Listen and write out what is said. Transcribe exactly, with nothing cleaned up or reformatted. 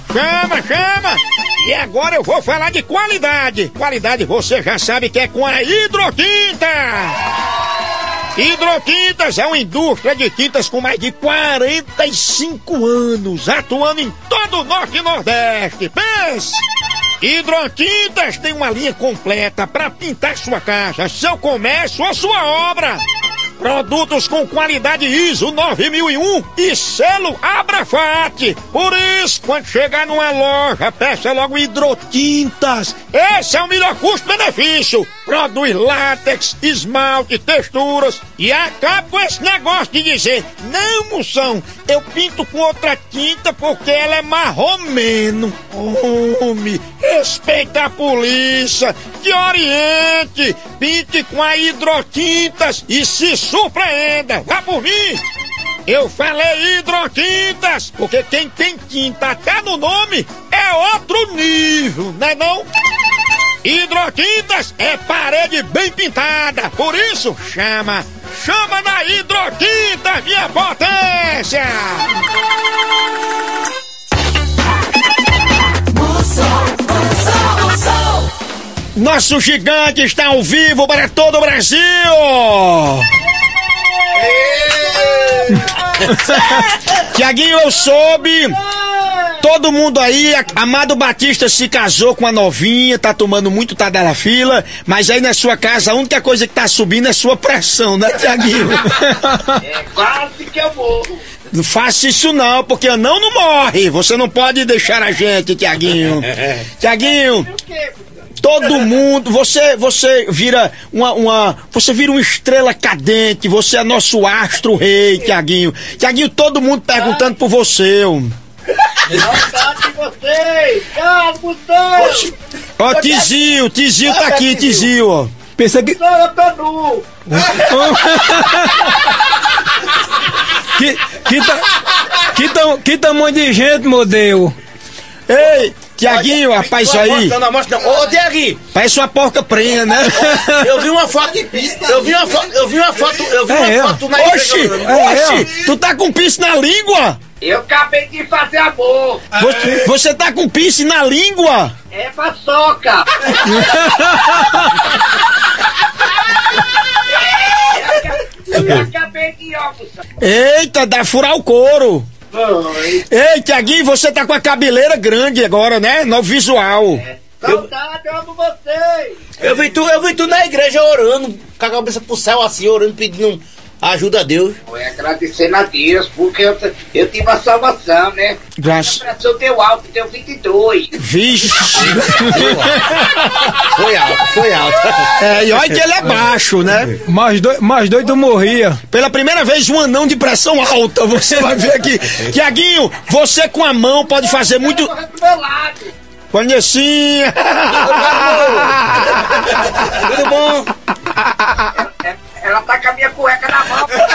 Chama, chama! E agora eu vou falar de qualidade. Qualidade você já sabe que é com a Hidroquinta. Hidroquintas é uma indústria de tintas com mais de quarenta e cinco anos, atuando em todo o Norte e Nordeste. Pense! Hidroquintas tem uma linha completa para pintar sua casa, seu comércio ou sua obra. Produtos com qualidade I S O nove mil e um e selo Abrafat. Por isso, quando chegar numa loja, peça logo Hidroquintas. Esse é o melhor custo-benefício. Produz látex, esmalte, texturas. E acaba com esse negócio de dizer: não, moção, eu pinto com outra tinta porque ela é marromeno. Homem, respeita a polícia, te oriente, pinte com a Hidroquintas e se surpreenda. Vá por mim. Eu falei Hidroquintas, porque quem tem tinta até no nome é outro nível, né não? Hidroquintas é parede bem pintada, por isso chama, chama na Hidroquintas, minha potência! Nosso gigante está ao vivo para todo o Brasil! Tiaguinho, eu soube, todo mundo aí, Amado Batista se casou com a novinha, tá tomando muito Tadalafila, mas aí na sua casa a única coisa que tá subindo é sua pressão, né, Tiaguinho? É quase que eu morro. Não faça isso não, porque não não morre, você não pode deixar a gente, Tiaguinho. Tiaguinho, todo mundo, você, você vira uma, uma, você vira uma estrela cadente, você é nosso astro rei, Tiaguinho. Tiaguinho, todo mundo perguntando por você. Saudade de vocês! Calma, vocês! Ó, Tizio, Tizio tá aqui, Tizio, ó. Pensa que... Eu tô nu! que, que, ta... que, ta... que tamanho de gente, modelo? Ei, Tiaguinho, rapaz, isso aí. Ô, Tiaguinho! Parece uma porca prenha, né? Eu vi uma foto. Eu vi uma foto. Eu vi uma foto. Eu vi uma É, foto na Oxi, oxi, tu tá com piercing na língua? Eu acabei de fazer amor! Você, você tá com piercing na língua? É paçoca! Eu acabei de almoçar! Eita, dá furar o couro. Oi! Ei, Tiaguinho, você tá com a cabeleira grande agora, né? No visual. Saudade, eu amo vocês! Eu vi tu, eu vi tu na igreja orando, com a cabeça pro céu assim, orando, pedindo ajuda a Deus. Foi agradecendo a Deus, porque eu, eu tive a salvação, né? Graças. A pressão deu alto, deu vinte e dois. Vixe. Foi alto, foi alto. É, e olha que ele é baixo, né? Mais dois, mais dois tu morria. Pela primeira vez, um anão de pressão alta, você vai ver aqui. Tiaguinho, você com a mão pode fazer muito... Corre pro meu lado. Conhecinha! Tudo bom? Ela tá com a minha cueca na mão.